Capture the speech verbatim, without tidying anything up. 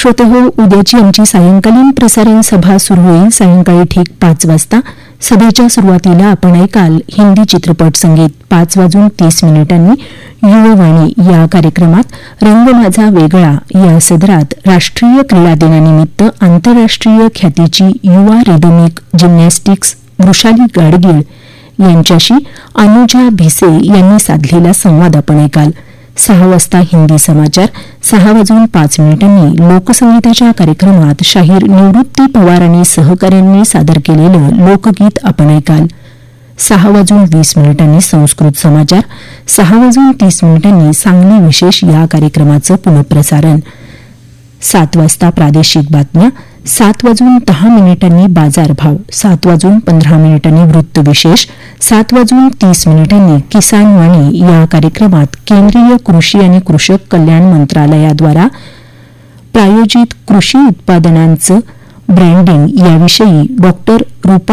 श्रोतेहो, उद्याची आमची सायंकालीन प्रसारण सभा सुरू होईल सायंकाळी ठीक पाच वाजता. सभेच्या सुरुवातीला आपण ऐकाल हिंदी चित्रपट संगीत. पाच वाजून तीस मिनिटांनी युववाणी या कार्यक्रमात रंग माझा वेगळा या सदरात राष्ट्रीय क्रीडा दिनानिमित्त आंतरराष्ट्रीय ख्यातीची युवा रिदमिक जिम्नॅस्टिक्स वृषाली गाडगीळ यांच्याशी अनुजा भिसे यांनी साधलेला संवाद आपण ऐकाल. सहा वाजता हिंदी समाचार. सहा वाजून पाच मिनिटांनी लोकसंगीताच्या कार्यक्रमात शाहीर निवृत्ती पवार आणि सहकाऱ्यांनी सादर केलेलं लोकगीत आपण ऐकाल. सहा वाजून वीस मिनिटांनी संस्कृत समाचार. सहा वाजून तीस मिनिटांनी सांगली विशेष या कार्यक्रमाचं पुनःप्रसारण. सात वाजता प्रादेशिक बातम्या. सात वाजून दहा मिनिटांनी बाजारभाव. सात वाजून पंधरा मिनिटांनी वृत्तविशेष. सात वाजून तीस मिनिटांनी किसान वाणी या कार्यक्रमात केंद्रीय कृषी आणि कृषक कल्याण मंत्रालयाद्वारा प्रायोजित कृषी उत्पादनांचं ब्रँडिंग याविषयी डॉक्टर रुपा